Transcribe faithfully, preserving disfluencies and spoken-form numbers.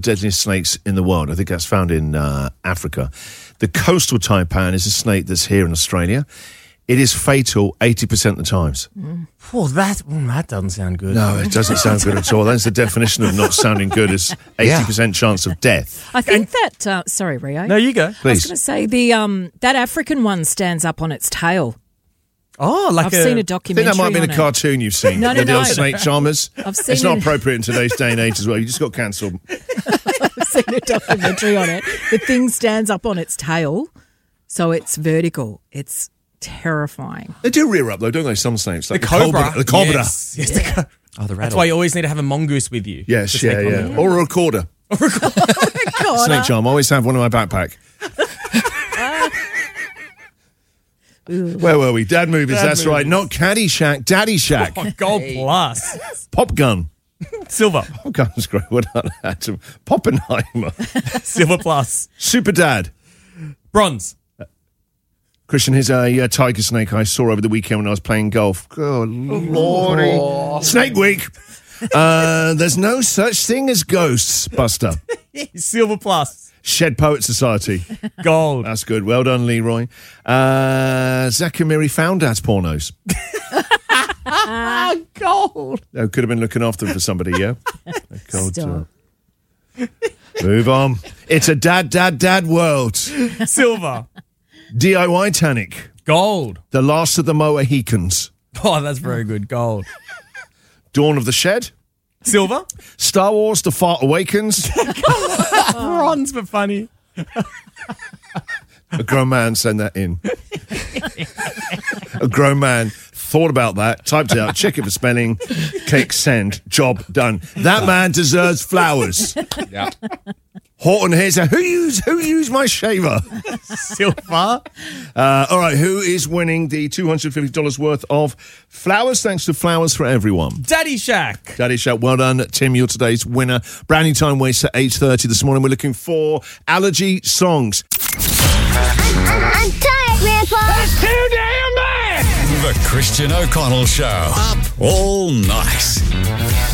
deadliest snakes in the world. I think that's found in uh, Africa. The coastal taipan is a snake that's here in Australia. It is fatal eighty percent of the times. Mm. Oh, that, mm, that doesn't sound good. No, it doesn't sound good at all. That's the definition of not sounding good, is eighty percent yeah. chance of death. I think that... Uh, sorry, Rio. No, you go. Please. I was going to say, the um, that African one stands up on its tail. Oh, like I've a... seen a I documentary think that might have been a it. cartoon you've seen. No, no, the no. old snake charmers. I've seen It's not it. appropriate in today's day and age as well. You just got cancelled. I've seen a documentary on it. The thing stands up on its tail, so it's vertical. It's terrifying. They do rear up, though, don't they, some snakes? Like The cobra. The cobra. Yes. yes, the co- Oh, the rattle. That's why you always need to have a mongoose with you. Yes, to yeah, take on yeah. it. Or a recorder. God, Snake charm. I always have one in my backpack. Where were we? Dad movies, Dad that's movies. right. Not Caddyshack, Daddy Shack. Oh, gold plus. Pop gun. Silver. Pop gun's great. What Adam? Poppenheimer. Silver plus. Super Dad. Bronze. Christian, here's a uh, tiger snake I saw over the weekend when I was playing golf. Oh, lordy. Oh. Snake week. Uh, there's no such thing as ghosts, Buster. Silver plus. Shed Poet Society. Gold. That's good. Well done, Leroy. Uh, Zakamiri found dad's pornos. Ah, gold. Oh, could have been looking after them for somebody, yeah? Gold, Stop. uh, move on. It's a dad, dad, dad world. Silver. D I Y Tanic. Gold. The Last of the Mohicans. Oh, that's very good. Gold. Dawn of the Shed. Silver. Star Wars The Fart Awakens. Bronze, but funny. A grown man sent that in. A grown man thought about that, typed it out, check it for spelling, click send, job done. That man deserves flowers. Yeah. Horton here's a, who used who used my shaver? Silver. Uh, all right, who is winning the two hundred fifty dollars worth of flowers? Thanks to Flowers for Everyone. Daddy Shack. Daddy Shack, well done, Tim. You're today's winner. Brownie time waits at eight thirty this morning. We're looking for allergy songs. I'm, I'm tired, Grandpa. That's too damn bad. The Christian O'Connell Show. Up all night.